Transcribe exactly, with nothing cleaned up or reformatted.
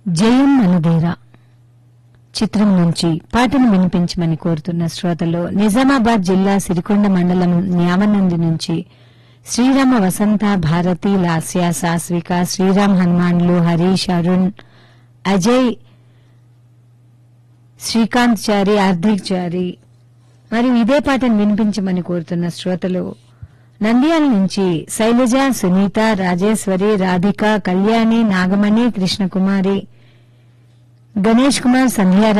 జయం మనదేరా చిత్రం నుంచి పాటను వినిపించమని కోరుతున్న శ్రోతలు నిజామాబాద్ జిల్లా సిరికొండ మండలం న్యామనంది నుంచి శ్రీరామ వసంత భారతి లాస్య సాస్విక శ్రీరామ్ హనుమాన్లు హరీష్ అరుణ్ అజయ్ శ్రీకాంత్ చారి హార్దిక్ చారి మరియు ఇదే పాటను వినిపించమని కోరుతున్న శ్రోతలు నంద్యాల నుంచి శైలజ సునీత రాజేశ్వరి రాధిక కళ్యాణి నాగమణి కృష్ణకుమారి గణేష్ కుమార్ సంధ్యారా